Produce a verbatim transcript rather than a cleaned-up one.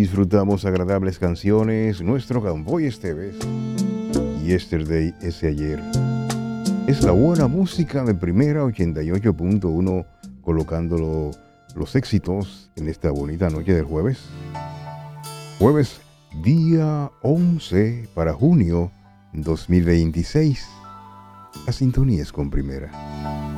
disfrutamos agradables canciones. Nuestro Gamboy este vez. Yesterday, ese ayer. Es la buena música de Primera ochenta y ocho punto uno, colocando los éxitos en esta bonita noche del jueves. Jueves, día once para junio dos mil veintiséis. La sintonía es con Primera.